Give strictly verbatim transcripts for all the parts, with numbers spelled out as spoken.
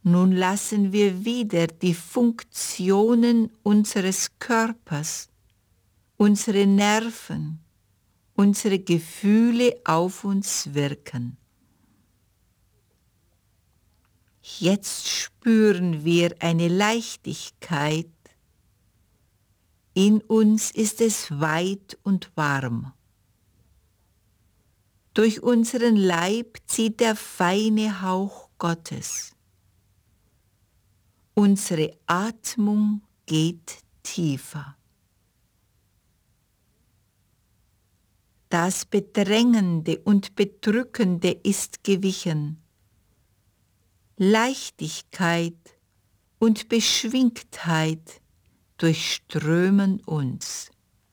Nun lassen wir wieder die Funktionen unseres Körpers, unsere Nerven, unsere Gefühle auf uns wirken. Jetzt spüren wir eine Leichtigkeit. In uns ist es weit und warm. Durch unseren Leib zieht der feine Hauch Gottes. Unsere Atmung geht tiefer. Das Bedrängende und Bedrückende ist gewichen. Leichtigkeit und Beschwingtheit durchströmen uns.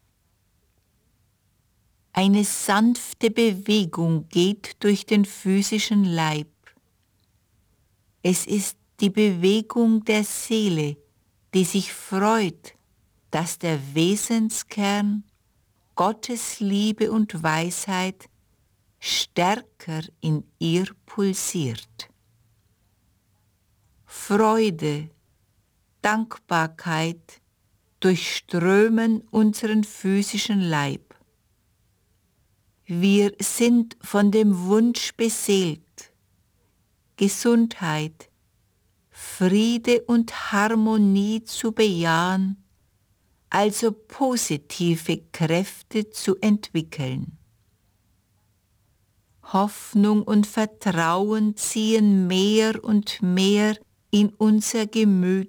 Eine sanfte Bewegung geht durch den physischen Leib. Es ist die Bewegung der Seele, die sich freut, dass der Wesenskern Gottes Liebe und Weisheit stärker in ihr pulsiert. Freude, Dankbarkeit durchströmen unseren physischen Leib. Wir sind von dem Wunsch beseelt, Gesundheit, Friede und Harmonie zu bejahen, also positive Kräfte zu entwickeln. Hoffnung und Vertrauen ziehen mehr und mehr in unser Gemüt